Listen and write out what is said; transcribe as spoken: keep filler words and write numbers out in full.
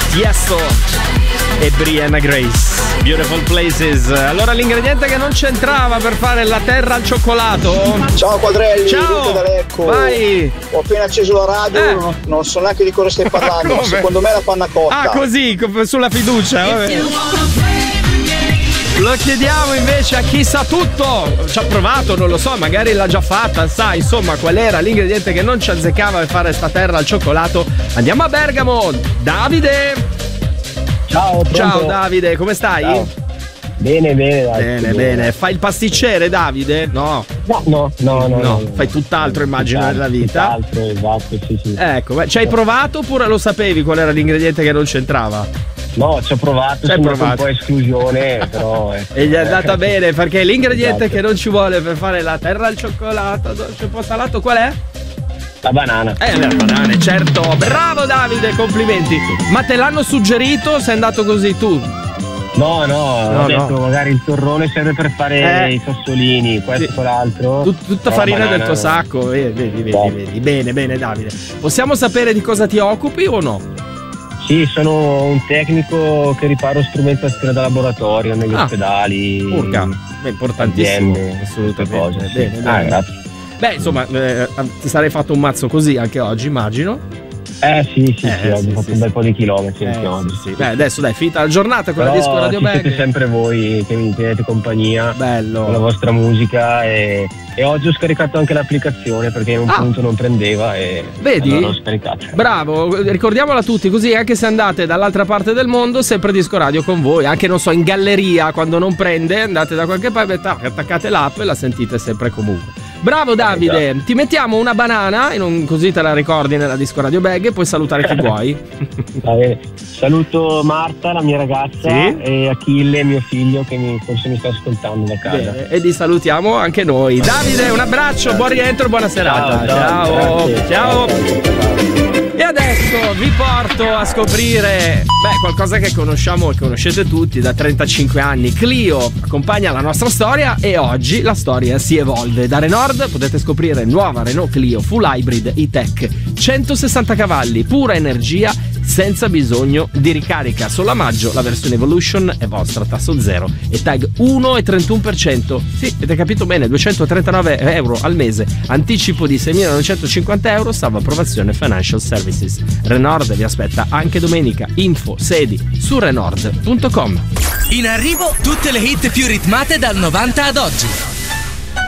Tiesto e Brianna Grace, Beautiful Places. Allora, l'ingrediente che non c'entrava per fare la terra al cioccolato. Ciao Quadrelli, ciao da Lecco. Vai. Ho appena acceso la radio, eh. non, non so neanche di cosa stai parlando. Secondo me è la panna cotta. Ah, così, sulla fiducia. Vabbè. Lo chiediamo invece a chi sa tutto. Ci ha provato, non lo so, magari l'ha già fatta, sa insomma qual era l'ingrediente che non ci azzeccava per fare sta terra al cioccolato. Andiamo a Bergamo. Davide. Ciao, pronto? Ciao Davide, come stai? Ciao. Bene, bene, dai. Bene, bene, bene. Fai il pasticcere, Davide? No. No, no, no, no. No, no fai tutt'altro, immagino, nella vita. Tutt'altro, esatto, sì, sì. Ecco, ci hai provato oppure lo sapevi qual era l'ingrediente che non c'entrava? No, ci ho provato, ci hai provato provato un po' esclusione, però eh. E gli è andata bene, perché l'ingrediente esatto. che non ci vuole per fare la terra al cioccolato, dolce un po' salato, qual è? La banana. Eh, le banane, certo. Bravo Davide, complimenti. Ma te l'hanno suggerito? Sei andato così tu? No, no, no ho detto no. magari il torrone serve per fare eh. i sassolini, questo sì. Quell'altro. Tut- tutta farina banana, del tuo sacco, vedi, vedi, vedi, vedi. Bene, bene Davide. Possiamo sapere di cosa ti occupi o no? Sì, sono un tecnico che riparo strumentazione da laboratorio negli ah, ospedali. Urca, beh, importantissimo, aziende, assolutamente. Cose, sì. Bene, ah, bene. Grazie. Beh, insomma, eh, ti sarei fatto un mazzo così anche oggi, immagino. Eh sì, sì, eh, sì, oggi sì, ho fatto sì, un bel sì. po' di chilometri eh, anche oggi. Sì, sì. Beh, adesso dai, finita la giornata con però la disco Radio ci Bag. siete sempre voi che mi tenete compagnia. Bello. Con la vostra musica e, e oggi ho scaricato anche l'applicazione perché in un ah. punto non prendeva e vedi? allora l'ho scaricato. Bravo, ricordiamola a tutti, così anche se andate dall'altra parte del mondo, sempre Disco Radio con voi, anche non so, in galleria quando non prende, andate da qualche parte, attaccate l'app e la sentite sempre comunque. Bravo Davide, esatto. Ti mettiamo una banana, non, così te la ricordi nella Disco Radio Bag e puoi salutare chi vuoi. Va bene. Saluto Marta, la mia ragazza, sì? E Achille, mio figlio, che mi, forse mi sta ascoltando da casa. Bene. E li salutiamo anche noi. Davide, un abbraccio, buon rientro, buona serata. Ciao, ciao. Ciao. ciao. E adesso vi porto a scoprire beh, qualcosa che conosciamo e conoscete tutti da trentacinque anni. Clio accompagna la nostra storia e oggi la storia si evolve. Da Renault potete scoprire nuova Renault Clio Full Hybrid E-Tech, centosessanta cavalli, pura energia, senza bisogno di ricarica. Solo a maggio la versione Evolution è vostra, tasso zero e tag uno virgola trentuno per cento. Sì, avete capito bene, duecentotrentanove euro al mese, anticipo di seimilanovecentocinquanta euro, salvo approvazione Financial Services. Renault vi aspetta anche domenica. Info sedi su renault punto com. In arrivo tutte le hit più ritmate dal novanta ad oggi.